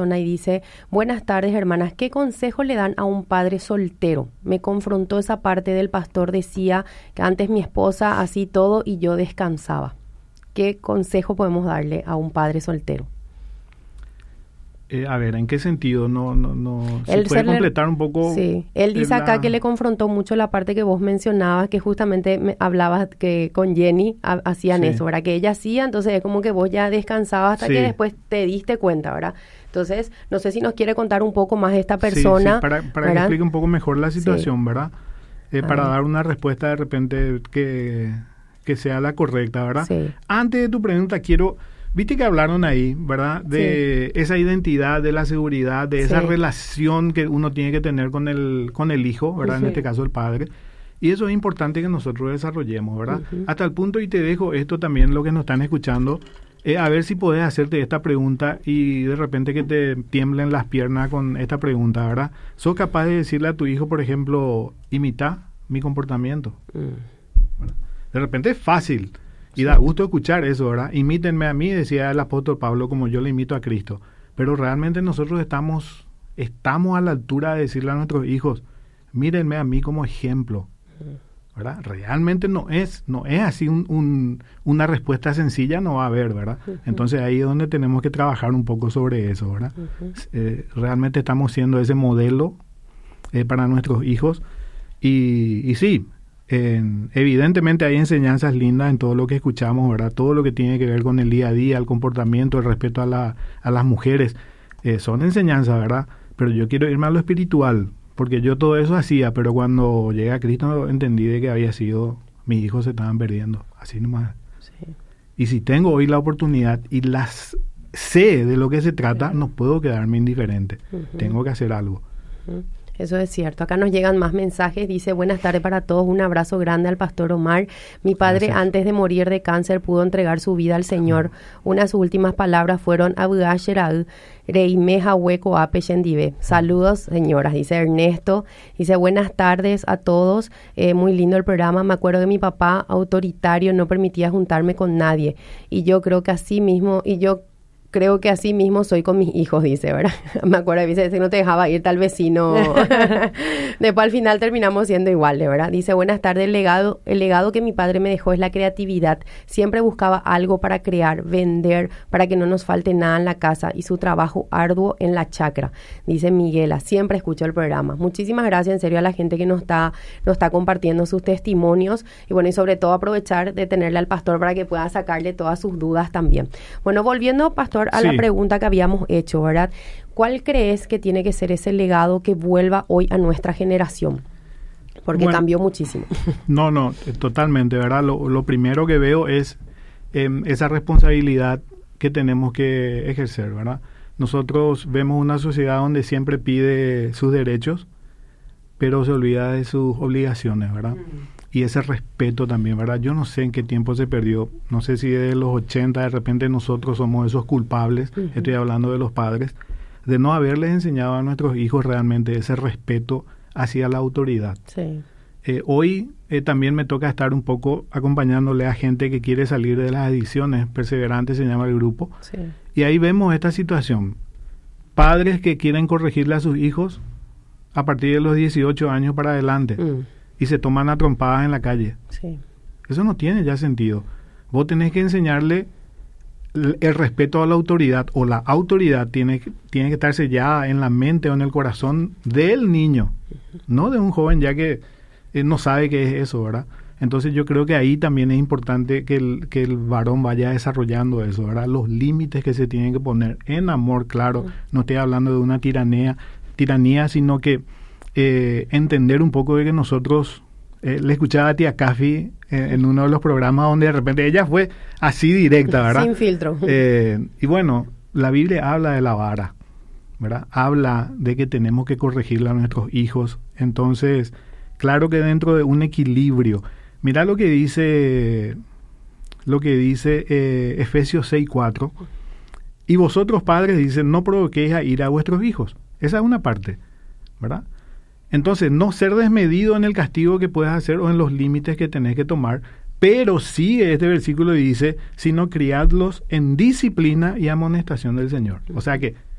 persona y dice: buenas tardes, hermanas, ¿qué consejo le dan a un padre soltero? Me confrontó esa parte del pastor, decía que antes mi esposa así todo y yo descansaba. ¿Qué consejo podemos darle a un padre soltero? A ver, ¿en qué sentido? ¿Se puede completar un poco? Sí, él dice acá que le confrontó mucho la parte que vos mencionabas, que justamente hablabas que con Jenny hacían eso, ¿verdad? Que ella hacía, entonces es como que vos ya descansabas hasta que después te diste cuenta, ¿verdad? Entonces, no sé si nos quiere contar un poco más esta persona. Para que explique un poco mejor la situación, ¿verdad? Para dar una respuesta de repente que sea la correcta, ¿verdad? Sí. Antes de tu pregunta, viste que hablaron ahí, ¿verdad? De esa identidad, de la seguridad, de esa relación que uno tiene que tener con el hijo, ¿verdad? En este caso el padre. Y eso es importante que nosotros desarrollemos, ¿verdad? Hasta el punto, y te dejo esto también, lo que nos están escuchando, a ver si podés hacerte esta pregunta y de repente que te tiemblen las piernas con esta pregunta, ¿verdad? ¿Sos capaz de decirle a tu hijo, por ejemplo, imita mi comportamiento? ¿Verdad? De repente es fácil. Y da gusto escuchar eso, ¿verdad? Imítenme a mí, decía el apóstol Pablo, como yo le imito a Cristo. Pero realmente nosotros estamos a la altura de decirle a nuestros hijos: mírenme a mí como ejemplo, ¿verdad? Realmente no es así una respuesta sencilla, no va a haber, ¿verdad? Entonces ahí es donde tenemos que trabajar un poco sobre eso, ¿verdad? Realmente estamos siendo ese modelo para nuestros hijos y sí, evidentemente hay enseñanzas lindas en todo lo que escuchamos, ¿verdad? Todo lo que tiene que ver con el día a día, el comportamiento, el respeto a las mujeres, son enseñanzas, ¿verdad? Pero yo quiero irme a lo espiritual, porque yo todo eso hacía, pero cuando llegué a Cristo entendí de que había sido, mis hijos se estaban perdiendo, así nomás. Sí. Y si tengo hoy la oportunidad y sé de lo que se trata, no puedo quedarme indiferente, tengo que hacer algo. Eso es cierto. Acá nos llegan más mensajes. Dice: buenas tardes para todos. Un abrazo grande al pastor Omar. Mi padre, gracias, antes de morir de cáncer, pudo entregar su vida al Señor. Una de sus últimas palabras fueron: saludos, señoras. Dice Ernesto. Dice: buenas tardes a todos. Muy lindo el programa. Me acuerdo que mi papá, autoritario, no permitía juntarme con nadie. Y yo creo que así mismo soy con mis hijos, dice, ¿verdad? Me acuerdo, dice, si no te dejaba ir tal vecino. Después al final terminamos siendo iguales, ¿verdad? Dice: buenas tardes, el legado que mi padre me dejó es la creatividad. Siempre buscaba algo para crear, vender, para que no nos falte nada en la casa, y su trabajo arduo en la chacra. Dice Miguela: siempre escucho el programa. Muchísimas gracias, en serio, a la gente que nos está compartiendo sus testimonios. Y bueno, y sobre todo aprovechar de tenerle al pastor para que pueda sacarle todas sus dudas también. Bueno, volviendo, pastor, a la pregunta que habíamos hecho, ¿verdad? ¿Cuál crees que tiene que ser ese legado que vuelva hoy a nuestra generación? Porque cambió muchísimo. No, totalmente, ¿verdad? Lo primero que veo es esa responsabilidad que tenemos que ejercer, ¿verdad? Nosotros vemos una sociedad donde siempre pide sus derechos, pero se olvida de sus obligaciones, ¿verdad? Y ese respeto también, ¿verdad? Yo no sé en qué tiempo se perdió, no sé si de los 80 de repente nosotros somos esos culpables, estoy hablando de los padres, de no haberles enseñado a nuestros hijos realmente ese respeto hacia la autoridad. Sí. Hoy también me toca estar un poco acompañándole a gente que quiere salir de las adicciones, Perseverante se llama el grupo, y ahí vemos esta situación, padres que quieren corregirle a sus hijos a partir de los 18 años para adelante, y se toman a trompadas en la calle. Sí. Eso no tiene ya sentido. Vos tenés que enseñarle el respeto a la autoridad, o la autoridad tiene que estar sellada en la mente o en el corazón del niño, no de un joven ya que no sabe qué es eso, ¿verdad? Entonces yo creo que ahí también es importante que el varón vaya desarrollando eso, ¿verdad? Los límites que se tienen que poner en amor, claro. No estoy hablando de una tiranía, sino que entender un poco de que nosotros, le escuchaba a tía Cafi en uno de los programas donde de repente ella fue así directa, ¿verdad? Sin filtro. Y bueno, la Biblia habla de la vara, ¿verdad? Habla de que tenemos que corregirle a nuestros hijos. Entonces, claro que dentro de un equilibrio. Mira lo que dice Efesios 6:4. Y vosotros, padres, dicen, no provoquéis a ira a vuestros hijos. Esa es una parte, ¿verdad? Entonces, no ser desmedido en el castigo que puedes hacer o en los límites que tenés que tomar, pero sí este versículo dice, sino criadlos en disciplina y amonestación del Señor. O sea que